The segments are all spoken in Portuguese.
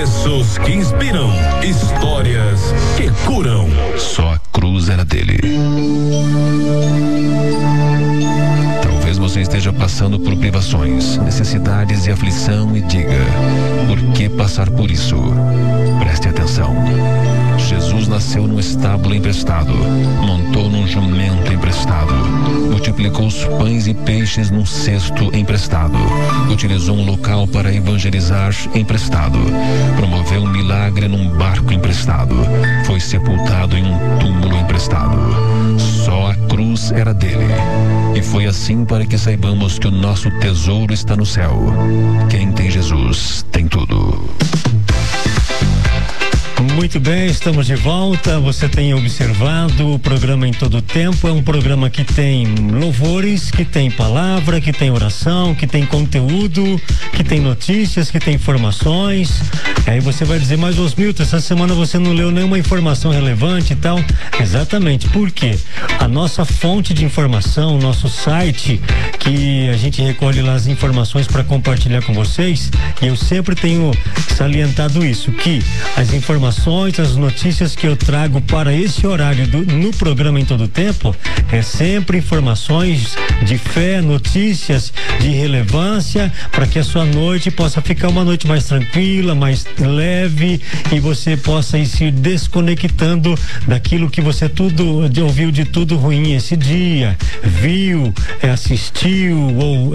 Versos que inspiram, histórias que curam. Só a cruz era dele. Talvez você esteja passando por privações, necessidades e aflição e diga: por que passar por isso? Preste atenção. Jesus nasceu num estábulo emprestado, montou num jumento emprestado, multiplicou os pães e peixes num cesto emprestado, utilizou um local para evangelizar emprestado, promoveu um milagre num barco emprestado, foi sepultado em um túmulo emprestado. Só a cruz era dele. E foi assim para que saibamos que o nosso tesouro está no céu. Quem tem Jesus tem tudo. Muito bem, estamos de volta. Você tem observado o programa Em Todo Tempo. É um programa que tem louvores, que tem palavra, que tem oração, que tem conteúdo, que tem notícias, que tem informações. Aí você vai dizer: mas Osmilton, essa semana você não leu nenhuma informação relevante e tal. Exatamente, por quê? A nossa fonte de informação, nosso site, que a gente recolhe lá as informações para compartilhar com vocês, e eu sempre tenho salientado isso, que as informações, as notícias que eu trago para esse horário no programa Em Todo Tempo é sempre informações de fé, notícias de relevância, para que a sua noite possa ficar uma noite mais tranquila, mais leve, e você possa ir se desconectando daquilo que você ouviu de tudo ruim esse dia, viu, assistiu ou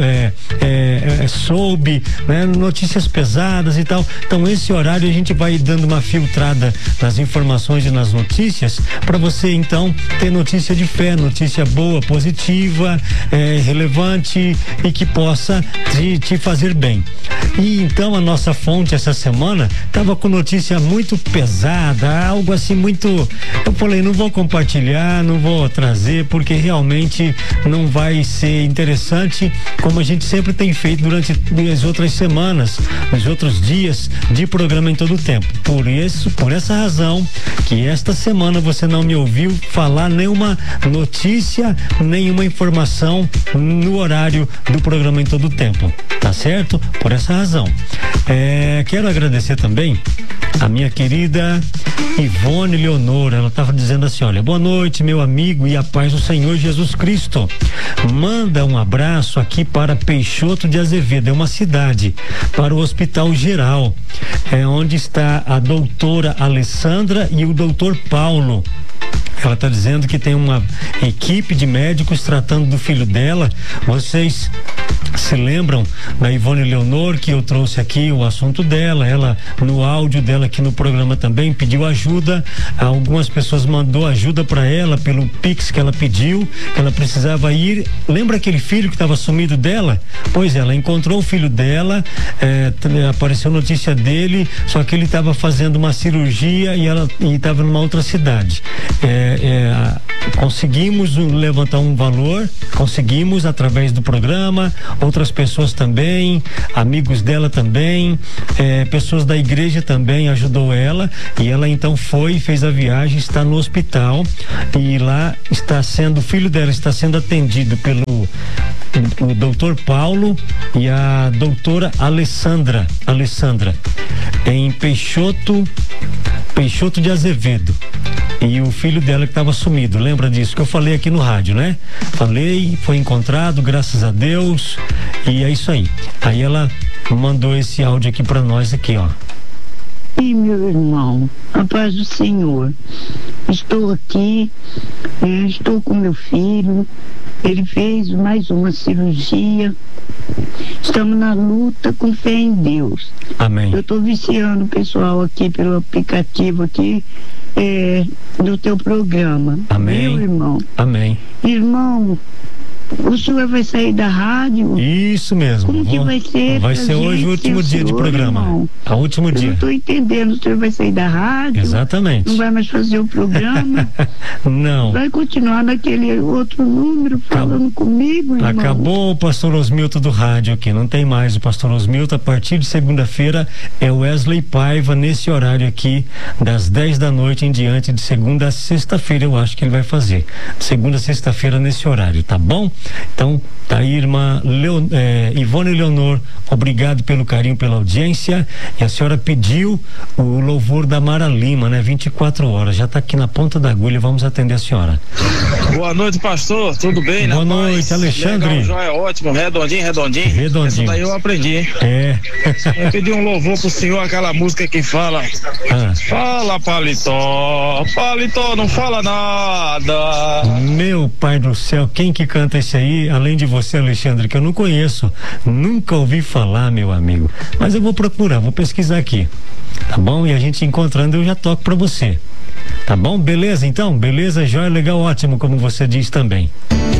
soube, né, notícias pesadas e tal. Então esse horário a gente vai dando uma filtrada nas informações e nas notícias, para você então ter notícia de fé, notícia boa, positiva, relevante e que possa te fazer bem. E então a nossa fonte essa semana estava com notícia muito pesada, algo assim muito, eu falei, não vou compartilhar, não vou trazer, porque realmente não vai ser interessante, como a gente sempre tem feito durante as outras semanas, nos outros dias de programa Em Todo Tempo. Por essa razão que esta semana você não me ouviu falar nenhuma notícia, nenhuma informação no horário do programa Em Todo Tempo, tá certo? Por essa razão. Quero agradecer também a minha querida Ivone Leonora. Ela estava dizendo assim: olha, boa noite, meu amigo, e a paz do Senhor Jesus Cristo. Manda um abraço aqui para Peixoto de Azevedo, é uma cidade, para o Hospital Geral, onde está a doutora Alessandra e o doutor Paulo. Ela está dizendo que tem uma equipe de médicos tratando do filho dela. Vocês se lembram da Ivone Leonor, que eu trouxe aqui o assunto dela? Ela, no áudio dela aqui no programa também, pediu ajuda. Algumas pessoas mandou ajuda para ela pelo Pix que ela pediu, que ela precisava ir. Lembra aquele filho que estava sumido dela? Pois é, ela encontrou o filho dela, apareceu notícia dele, só que ele estava fazendo uma cirurgia e ela estava numa outra cidade. Conseguimos levantar um valor, conseguimos através do programa, outras pessoas também, amigos dela também, pessoas da igreja também ajudou ela, e ela então fez a viagem, está no hospital, e lá o filho dela está sendo atendido pelo o doutor Paulo e a doutora Alessandra, em Peixoto de Azevedo. E o filho dela que estava sumido, lembra disso que eu falei aqui no rádio, né? Falei, foi encontrado, graças a Deus, e é isso aí. Aí ela mandou esse áudio aqui para nós aqui, ó. E meu irmão, a paz do Senhor. Estou aqui, estou com meu filho, ele fez mais uma cirurgia. Estamos na luta com fé em Deus. Amém. Eu estou viciando o pessoal aqui pelo aplicativo aqui do teu programa. Amém. Meu irmão. Amém. Irmão, o senhor vai sair da rádio? Isso mesmo. Como que vai ser? Vai ser hoje o último dia de programa. Irmão? O último dia. Eu não estou entendendo. O senhor vai sair da rádio? Exatamente. Não vai mais fazer o programa? Não. Vai continuar naquele outro número falando comigo, irmão? Acabou o pastor Osmilton do rádio aqui. Não tem mais o pastor Osmilton. A partir de segunda-feira é o Wesley Paiva nesse horário aqui, das 10 da noite em diante, de segunda a sexta-feira, eu acho que ele vai fazer. De segunda a sexta-feira nesse horário, tá bom? Então, tá aí, irmã Ivone Leonor, obrigado pelo carinho, pela audiência. E a senhora pediu o louvor da Mara Lima, né? 24 horas, já tá aqui na ponta da agulha, vamos atender a senhora. Boa noite, pastor, tudo bem? Boa noite, Alexandre. Legal, joia, ótimo, redondinho. Essa daí eu aprendi, hein? Eu pedi um louvor pro senhor, aquela música que fala fala paletó, não fala nada. Meu pai do céu, quem que canta esse aí, além de você, Alexandre, que eu não conheço, nunca ouvi falar, meu amigo, mas eu vou procurar, vou pesquisar aqui, tá bom? E a gente encontrando, eu já toco pra você, tá bom? Beleza então? Beleza, joia, legal, ótimo, como você diz também.